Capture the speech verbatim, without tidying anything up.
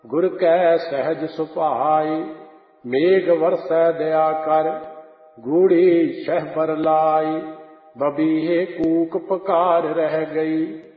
गुर कै सहज सुभाए, मेघ वरसै दया कर, गूढ़ी शह बर लाई, बबीहे कूक पकार रह गई।